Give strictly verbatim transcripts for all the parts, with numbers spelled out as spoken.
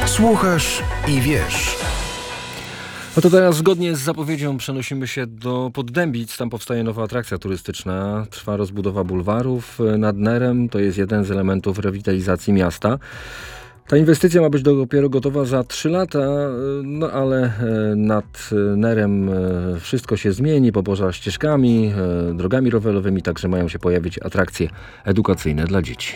Słuchasz i wiesz. No to teraz zgodnie z zapowiedzią przenosimy się do Poddębic. Tam powstaje nowa atrakcja turystyczna. Trwa rozbudowa bulwarów nad Nerem. To jest jeden z elementów rewitalizacji miasta. Ta inwestycja ma być dopiero gotowa za trzy lata, no ale nad Nerem wszystko się zmieni, poza ścieżkami, drogami rowerowymi, także mają się pojawić atrakcje edukacyjne dla dzieci.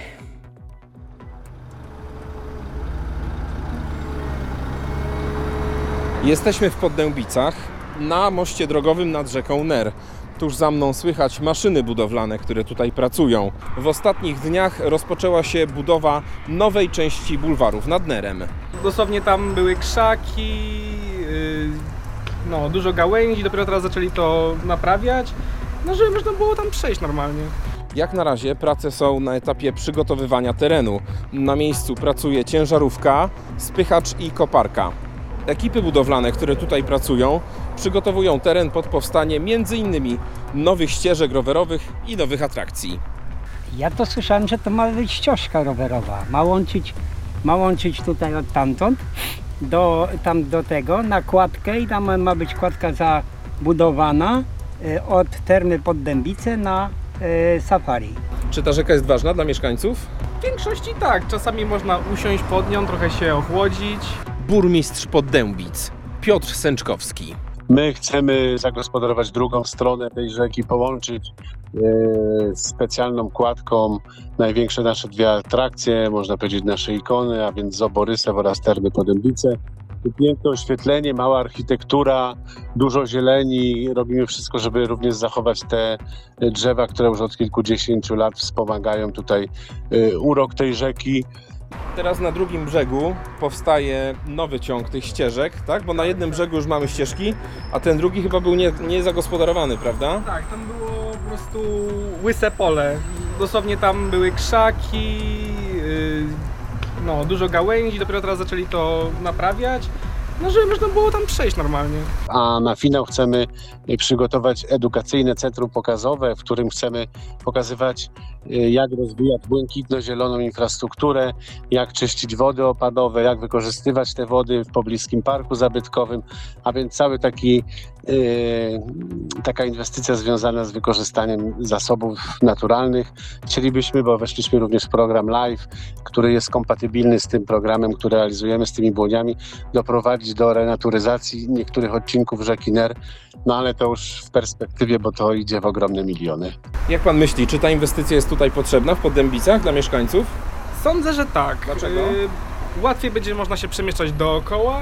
Jesteśmy w Poddębicach, na moście drogowym nad rzeką Ner. Tuż za mną słychać maszyny budowlane, które tutaj pracują. W ostatnich dniach rozpoczęła się budowa nowej części bulwarów nad Nerem. Dosłownie tam były krzaki, yy, no, dużo gałęzi, dopiero teraz zaczęli to naprawiać, no żeby można było tam przejść normalnie. Jak na razie prace są na etapie przygotowywania terenu. Na miejscu pracuje ciężarówka, spychacz i koparka. Ekipy budowlane, które tutaj pracują, przygotowują teren pod powstanie między innymi nowych ścieżek rowerowych i nowych atrakcji. Ja to słyszałem, że to ma być ścieżka rowerowa. Ma łączyć, ma łączyć tutaj od tamtąd do, tam do tego na kładkę i tam ma być kładka zabudowana y, od Termy Poddębice na y, safari. Czy ta rzeka jest ważna dla mieszkańców? W większości tak, czasami można usiąść pod nią, trochę się ochłodzić. Burmistrz Poddębic Piotr Sęczkowski. My chcemy zagospodarować drugą stronę tej rzeki, połączyć e, specjalną kładką największe nasze dwie atrakcje, można powiedzieć nasze ikony, a więc Zoo Borysew oraz Termy Poddębice. Piękne oświetlenie, mała architektura, dużo zieleni. Robimy wszystko, żeby również zachować te drzewa, które już od kilkudziesięciu lat wspomagają tutaj e, urok tej rzeki. Teraz na drugim brzegu powstaje nowy ciąg tych ścieżek, tak? Bo na jednym brzegu już mamy ścieżki, a ten drugi chyba był nie, nie zagospodarowany, prawda? Tak, tam było po prostu łyse pole. Dosłownie tam były krzaki, yy, no, dużo gałęzi, dopiero teraz zaczęli to naprawiać, no żeby można było tam przejść normalnie. A na finał chcemy przygotować edukacyjne centrum pokazowe, w którym chcemy pokazywać, jak rozwijać błękitno-zieloną infrastrukturę, jak czyścić wody opadowe, jak wykorzystywać te wody w pobliskim parku zabytkowym, a więc cały taki yy, taka inwestycja związana z wykorzystaniem zasobów naturalnych. Chcielibyśmy, bo weszliśmy również w program Live, który jest kompatybilny z tym programem, który realizujemy z tymi błoniami, doprowadzić do renaturyzacji niektórych odcinków rzeki Ner, no ale to już w perspektywie, bo to idzie w ogromne miliony. Jak pan myśli, czy ta inwestycja jest tutaj potrzebna w Poddębicach dla mieszkańców? Sądzę, że tak. Dlaczego? Yy, łatwiej będzie można się przemieszczać dookoła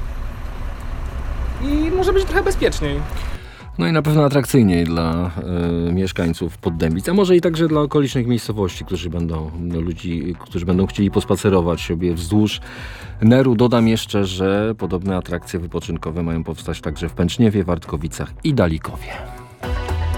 i może być trochę bezpieczniej. No i na pewno atrakcyjniej dla y, mieszkańców Poddębic, a może i także dla okolicznych miejscowości, którzy będą, no, ludzi, którzy będą chcieli pospacerować sobie wzdłuż Neru. Dodam jeszcze, że podobne atrakcje wypoczynkowe mają powstać także w Pęczniewie, Wartkowicach i Dalikowie.